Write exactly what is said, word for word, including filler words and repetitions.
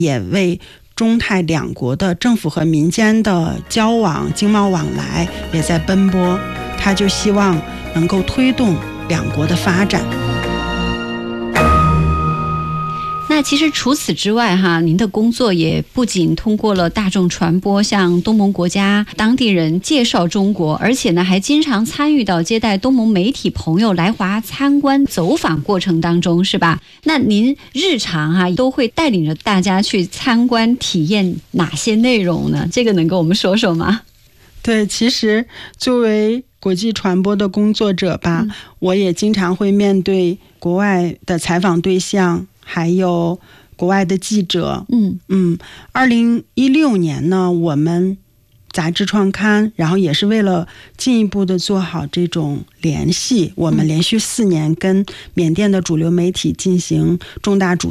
也为中泰两国的政府和民间的交往、经贸往来也在奔波，他就希望能够推动两国的发展。 那其实除此之外哈，您的工作也不仅通过了大众传播，向东盟国家当地人介绍中国，而且呢还经常参与到接待东盟媒体朋友来华参观走访过程当中，是吧？那您日常哈都会带领着大家去参观体验哪些内容呢？这个能跟我们说说吗？ 对，其实作为国际传播的工作者吧、嗯、我也经常会面对国外的采访对象，还有国外的记者。嗯嗯，二零一六年呢，我们杂志创刊，然后也是为了进一步的做好这种联系，我们连续四年跟缅甸的主流媒体进行重大主